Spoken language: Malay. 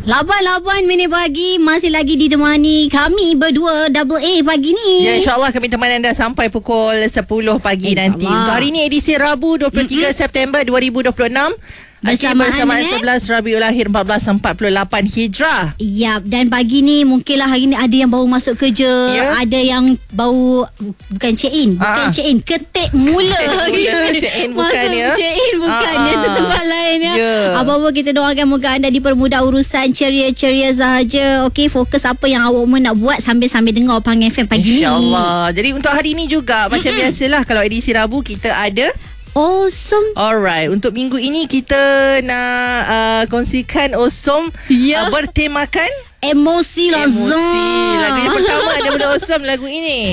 Laban-laban Mini Pagi masih lagi ditemani kami berdua Double A pagi ni. Ya, insyaAllah kami temani anda sampai pukul 10 pagi nanti. Untuk hari ini edisi Rabu 23 September 2026. Bersamaan 11 Rabiul Akhir 1448 Hijrah. Yap, dan pagi ni mungkinlah hari ni ada yang baru masuk kerja, ada yang baru bukan check-in, ketik mula. Check-in bukan ya. Check-in bukan ya, itu tempat lain ya. Apa-apa kita doakan moga anda dipermudah urusan, ceria-ceria sahaja. Okey, fokus apa yang awak mau nak buat sambil-sambil dengar Pang FM pagi ni. InsyaAllah. Jadi untuk hari ni juga macam biasalah, kalau edisi Rabu kita ada Awesome. Alright, untuk minggu ini kita nak kongsikan Awesome bertemakan Emosi lah. Emosi. Lagu yang pertama ada benda awesome lagu ini.